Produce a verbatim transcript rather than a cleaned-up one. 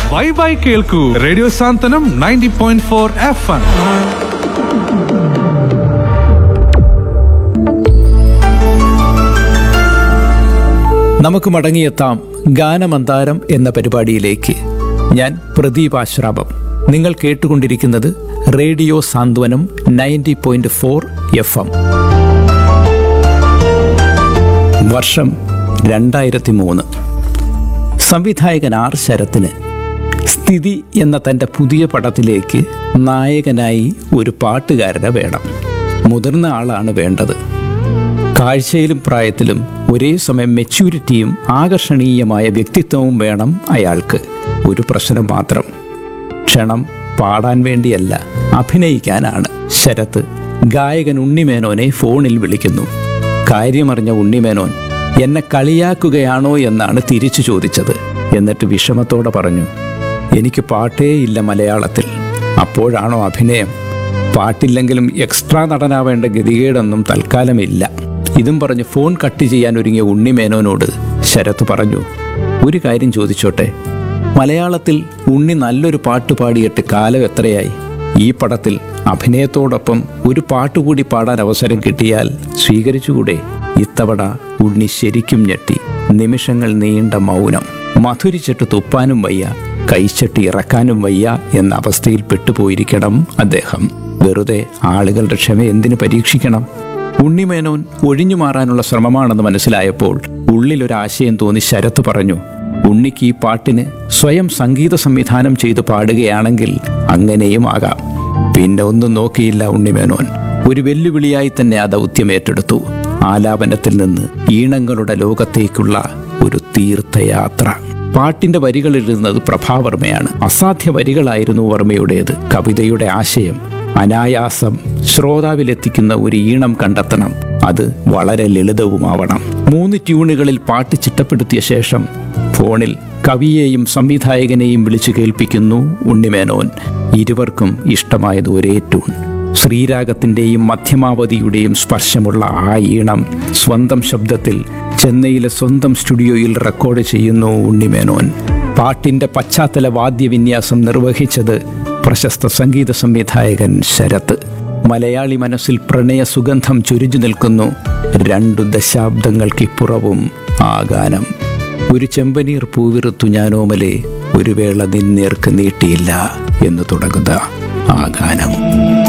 വൈബായി കേൾക്കൂ റേഡിയോ സാന്ത്വനം ninety point four F M. നമുക്ക് മടങ്ങിയെത്താം ഗാനമന്താരം എന്ന പരിപാടിയിലേക്ക്. ഞാൻ പ്രദീപ് ആശ്രാപം. നിങ്ങൾ കേട്ടുകൊണ്ടിരിക്കുന്നത് റേഡിയോ സാന്ത്വനം ninety point four F M. വർഷം രണ്ടായിരത്തി മൂന്ന്. സംവിധായകൻ ആർ ശരത്തിന് സ്ഥിതി എന്ന തൻ്റെ പുതിയ പടത്തിലേക്ക് നായകനായി ഒരു പാട്ടുകാരനെ വേണം. മുതിർന്ന ആളാണ് വേണ്ടത്. കാഴ്ചയിലും പ്രായത്തിലും ഒരേ സമയം മെച്യൂരിറ്റിയും ആകർഷണീയമായ വ്യക്തിത്വവും വേണം അയാൾക്ക്. ഒരു പ്രശ്നം മാത്രം, ക്ഷണം പാടാൻ വേണ്ടിയല്ല, അഭിനയിക്കാനാണ്. ശരത്ത് ഗായകൻ ഉണ്ണിമേനോനെ ഫോണിൽ വിളിക്കുന്നു. കാര്യമറിഞ്ഞ ഉണ്ണിമേനോൻ എന്നെ കളിയാക്കുകയാണോ എന്നാണ് തിരിച്ചു ചോദിച്ചത്. എന്നിട്ട് വിഷമത്തോടെ പറഞ്ഞു, എനിക്ക് പാട്ടേ ഇല്ല മലയാളത്തിൽ. അപ്പോഴാണോ അഭിനയം? പാട്ടില്ലെങ്കിലും എക്സ്ട്രാ നടനാവേണ്ട ഗതികേടൊന്നും തൽക്കാലമില്ല. ഇതും പറഞ്ഞ് ഫോൺ കട്ട് ചെയ്യാൻ ഒരുങ്ങിയ ഉണ്ണിമേനോനോട് ശരത്ത് പറഞ്ഞു, ഒരു കാര്യം ചോദിച്ചോട്ടെ, മലയാളത്തിൽ ഉണ്ണി നല്ലൊരു പാട്ട് പാടിയിട്ട് കാലം എത്രയായി? ഈ പടത്തിൽ അഭിനയത്തോടൊപ്പം ഒരു പാട്ടുകൂടി പാടാൻ അവസരം കിട്ടിയാൽ സ്വീകരിച്ചുകൂടെ? ഇത്തവണ ഉണ്ണി ശരിക്കും ഞെട്ടി. നിമിഷങ്ങൾ നീണ്ട മൗനം. മധുരിച്ചിട്ട് തുപ്പാനും വയ്യ, കൈച്ചട്ടി ഇറക്കാനും വയ്യ എന്ന അവസ്ഥയിൽ പെട്ടുപോയിരിക്കണം അദ്ദേഹം. വെറുതെ ആളുകളുടെ ക്ഷമ എന്തിനു പരീക്ഷിക്കണം? ഉണ്ണിമേനോൻ ഒഴിഞ്ഞു മാറാനുള്ള ശ്രമമാണെന്ന് മനസ്സിലായപ്പോൾ ഉള്ളിലൊരാശയം തോന്നി ശരത്ത് പറഞ്ഞു, ഉണ്ണിക്ക് ഈ പാട്ടിന് സ്വയം സംഗീത സംവിധാനം ചെയ്ത് പാടുകയാണെങ്കിൽ അങ്ങനെയും ആകാം. പിന്നെ ഒന്നും നോക്കിയില്ല ഉണ്ണിമേനോൻ. ഒരു വെല്ലുവിളിയായി തന്നെ ആ ദൗത്യം ഏറ്റെടുത്തു. ആലാപനത്തിൽ നിന്ന് ഈണങ്ങളുടെ ലോകത്തേക്കുള്ള ഒരു തീർത്ഥയാത്ര. പാട്ടിന്റെ വരികളിലിരുന്നത് പ്രഭാവർമ്മയാണ്. അസാധ്യ വരികളായിരുന്നു വർമ്മയുടേത്. കവിതയുടെ ആശയം അനായാസം ശ്രോതാവിലെത്തിക്കുന്ന ഒരു ഈണം കണ്ടെത്തണം. അത് വളരെ ലളിതവുമാവണം. മൂന്ന് ട്യൂണുകളിൽ പാട്ട് ചിട്ടപ്പെടുത്തിയ ശേഷം ഫോണിൽ കവിയെയും സംവിധായകനെയും വിളിച്ചു കേൾപ്പിക്കുന്നു ഉണ്ണിമേനോൻ. ഇരുവർക്കും ഇഷ്ടമായത് ഒരേ ട്യൂൺ. ശ്രീരാഗത്തിൻ്റെയും മധ്യമാവതിയുടെയും സ്പർശമുള്ള ആ ഈണം സ്വന്തം ശബ്ദത്തിൽ ചെന്നൈയിലെ സ്വന്തം സ്റ്റുഡിയോയിൽ റെക്കോർഡ് ചെയ്യുന്നു ഉണ്ണിമേനോൻ. പാട്ടിൻ്റെ പശ്ചാത്തല വാദ്യവിന്യാസം നിർവഹിച്ചത് പ്രശസ്ത സംഗീത സംവിധായകൻ ശരത്ത്. മലയാളി മനസ്സിൽ പ്രണയ സുഗന്ധം ചൊരിഞ്ഞു നിൽക്കുന്നു. രണ്ടു ദശാബ്ദങ്ങൾക്കിപ്പുറവും ആ ഗാനം. ഒരു ചെമ്പനീർ പൂവിറുത്തു ഞാനോമലെ ഒരു വേള നിന്നേർക്ക് നീട്ടിയില്ല എന്ന് തുടങ്ങുന്ന ആ ഗാനം.